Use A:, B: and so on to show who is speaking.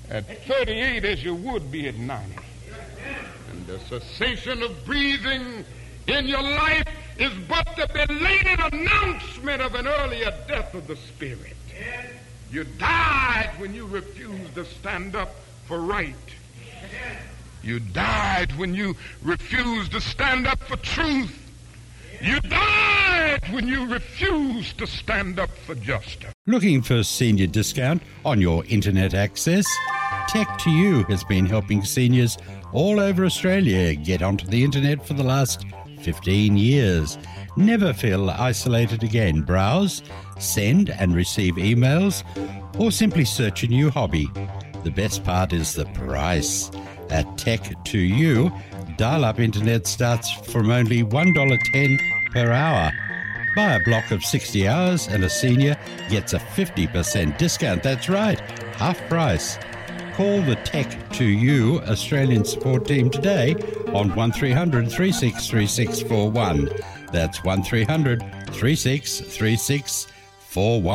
A: at 38 as you would be at 90. And the cessation of breathing in your life is but the belated announcement of an earlier death of the spirit. You died when you refused to stand up for right. You died when you refused to stand up for truth. You died when you refused to stand up for justice.
B: Looking for a senior discount on your internet access? Tech2U has been helping seniors all over Australia get onto the internet for the last 15 years. Never feel isolated again. Browse, send and receive emails, or simply search a new hobby. The best part is the price. At Tech2U, dial-up internet starts from only $1.10 per hour. Buy a block of 60 hours and a senior gets a 50% discount. That's right, half price. Call the Tech2U Australian support team today on 1300 363641. That's 1300 363641.